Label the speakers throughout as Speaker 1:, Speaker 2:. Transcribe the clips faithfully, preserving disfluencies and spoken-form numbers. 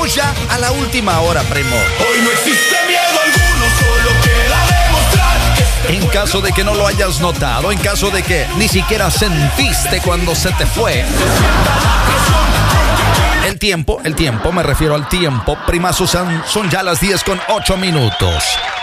Speaker 1: Llegamos ya a la última hora, primo.
Speaker 2: Hoy no existe miedo alguno, solo queda demostrar que este
Speaker 1: En caso de que no lo hayas notado, en caso de que ni siquiera sentiste cuando se te fue. El tiempo, el tiempo, me refiero al tiempo, primazo, son, son ya las diez con ocho minutos.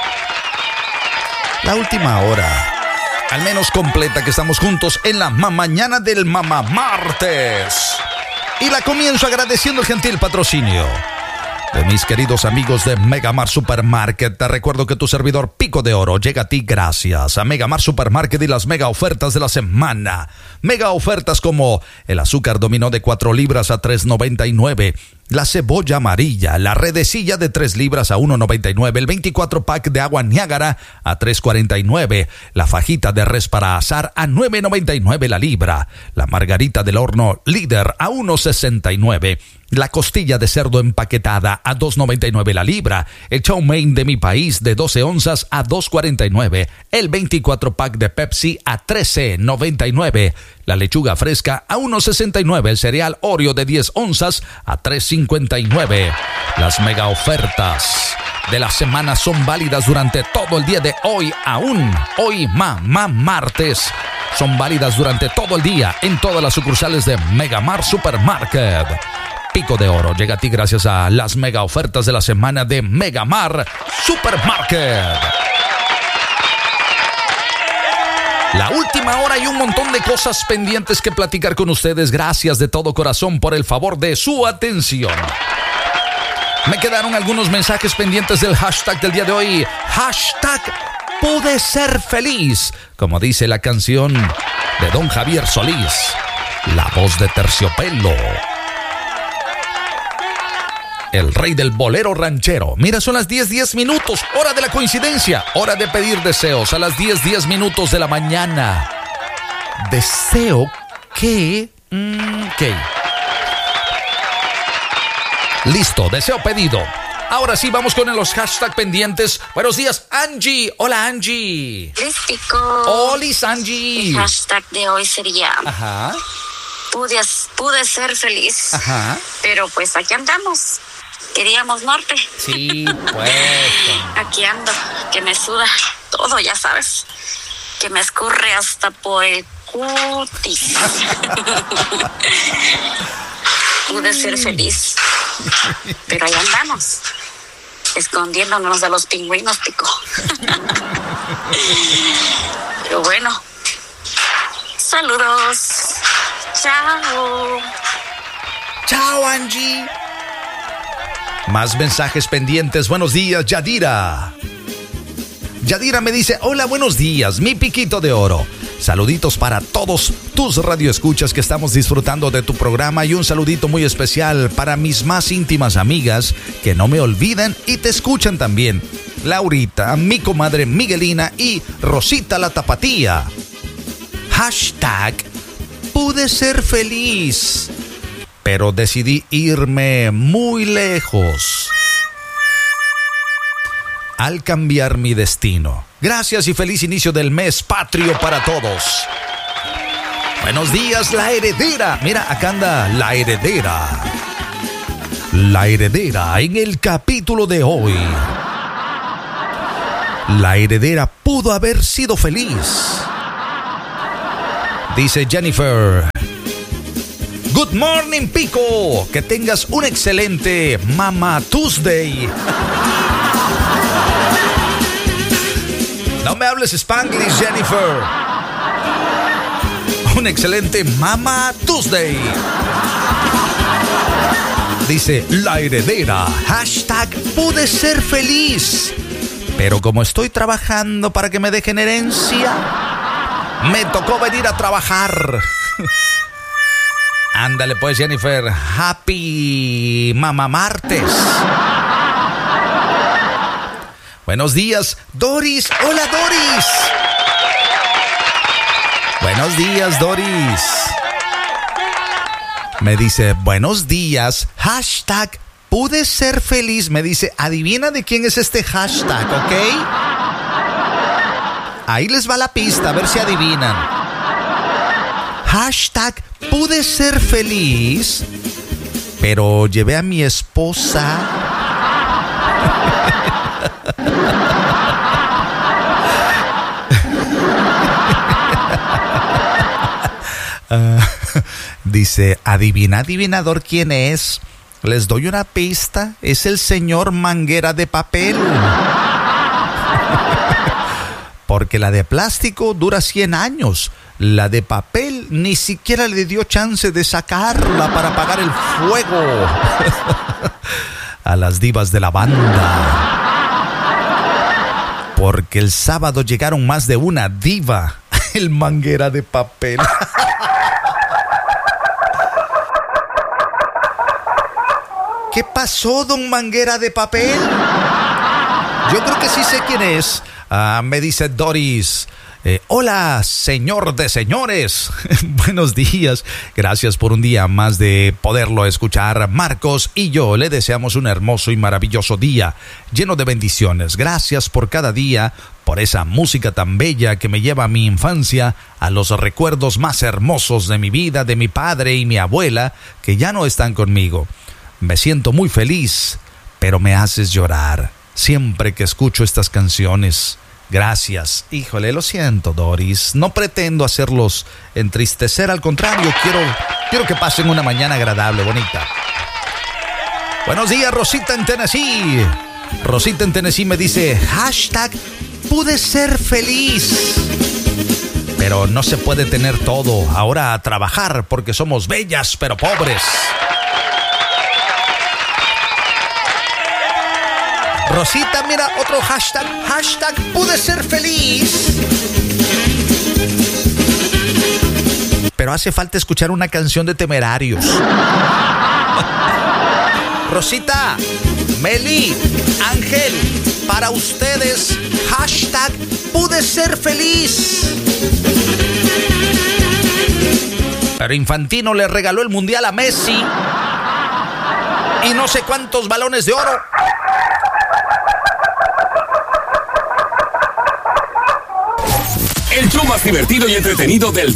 Speaker 1: La última hora, al menos completa, que estamos juntos en la mañana del Mamá Martes. Y la comienzo agradeciendo el gentil patrocinio de mis queridos amigos de Megamart Supermarket. Te recuerdo que tu servidor Pico de Oro llega a ti gracias a Megamart Supermarket y las mega ofertas de la semana. Mega ofertas como el azúcar dominó de cuatro libras a tres noventa y nueve, la cebolla amarilla, la redecilla de tres libras a uno noventa y nueve, el veinticuatro pack de agua Niágara a tres cuarenta y nueve, la fajita de res para asar a nueve noventa y nueve la libra, la margarita del horno Líder a uno sesenta y nueve, la costilla de cerdo empaquetada a dos noventa y nueve la libra, el chow mein de mi país de doce onzas a dos cuarenta y nueve, el veinticuatro pack de Pepsi a trece noventa y nueve, la lechuga fresca a uno sesenta y nueve, el cereal Oreo de diez onzas a tres cincuenta y nueve. Las mega ofertas de la semana son válidas durante todo el día de hoy, aún hoy Mamá Martes. Son válidas durante todo el día en todas las sucursales de Megamart Supermarket. Pico de Oro llega a ti gracias a las mega ofertas de la semana de Megamart Supermarket. La última hora y un montón de cosas pendientes que platicar con ustedes. Gracias de todo corazón por el favor de su atención. Me quedaron algunos mensajes pendientes del hashtag del día de hoy. Hashtag pude ser feliz, como dice la canción de Don Javier Solís, la voz de Terciopelo, el rey del bolero ranchero. Mira, son las diez, diez minutos, hora de la coincidencia, hora de pedir deseos a las diez, diez minutos de la mañana. Deseo que... Mmm, ¿qué? Listo, deseo pedido. Ahora sí, vamos con los hashtags pendientes. Buenos días, Angie. Hola, Angie.
Speaker 3: Listico.
Speaker 1: Hola, Angie.
Speaker 3: El hashtag de hoy sería...
Speaker 1: Ajá.
Speaker 3: Pude, pude ser feliz.
Speaker 1: Ajá.
Speaker 3: Pero pues aquí andamos. Queríamos norte.
Speaker 1: Sí, pues.
Speaker 3: Aquí ando, que me suda todo, ya sabes. Que me escurre hasta por el cutis. Pude ser feliz. Pero ahí andamos. Escondiéndonos de los pingüinos, Pico. Pero bueno. Saludos. Chao.
Speaker 1: Chao, Angie. Más mensajes pendientes. Buenos días, Yadira. Yadira me dice: hola, buenos días, mi Piquito de Oro. Saluditos para todos tus radioescuchas que estamos disfrutando de tu programa, y un saludito muy especial para mis más íntimas amigas que no me olvidan y te escuchan también. Laurita, mi comadre Miguelina y Rosita la Tapatía. Hashtag pude ser feliz, pero decidí irme muy lejos al cambiar mi destino. Gracias y feliz inicio del mes patrio para todos. Buenos días, la heredera. Mira, acá anda la heredera. La heredera en el capítulo de hoy. La heredera pudo haber sido feliz. Dice Jennifer: good morning, Pico. Que tengas un excelente Mama Tuesday. No me hables Spanglish, Jennifer. Un excelente Mama Tuesday. Dice la heredera. Hashtag pude ser feliz, pero como estoy trabajando para que me dejen herencia, me tocó venir a trabajar. Ándale pues, Jennifer. Happy Mama Martes. Buenos días, Doris. Hola, Doris. Buenos días, Doris. Me dice: buenos días. Hashtag pude ser feliz. Me dice: adivina de quién es este hashtag, ¿ok? Ahí les va la pista, a ver si adivinan. Hashtag pude ser feliz, pero llevé a mi esposa. uh, dice, adivina, adivinador, ¿quién es? Les doy una pista, es el señor Manguera de Papel. Porque la de plástico dura cien años. La de papel ni siquiera le dio chance de sacarla para apagar el fuego. A las divas de la banda. Porque el sábado llegaron más de una diva. El Manguera de Papel. ¿Qué pasó, don Manguera de Papel? Yo creo que sí sé quién es. Ah, me dice Doris. Eh, hola, señor de señores. Buenos días. Gracias por un día más de poderlo escuchar. Marcos y yo le deseamos un hermoso y maravilloso día, lleno de bendiciones. Gracias por cada día, por esa música tan bella que me lleva a mi infancia, a los recuerdos más hermosos de mi vida, de mi padre y mi abuela, que ya no están conmigo. Me siento muy feliz, pero me haces llorar siempre que escucho estas canciones. Gracias. Híjole, lo siento, Doris. No pretendo hacerlos entristecer, al contrario, quiero, quiero que pasen una mañana agradable, bonita. Buenos días, Rosita en Tennessee. Rosita en Tennessee me dice, hashtag, pude ser feliz. Pero no se puede tener todo. Ahora a trabajar porque somos bellas pero pobres. Rosita, mira, otro hashtag. Hashtag, pude ser feliz. Pero hace falta escuchar una canción de Temerarios. Rosita, Meli, Ángel, para ustedes, hashtag, pude ser feliz. Pero Infantino le regaló el mundial a Messi y no sé cuántos balones de oro.
Speaker 4: El show más divertido y entretenido del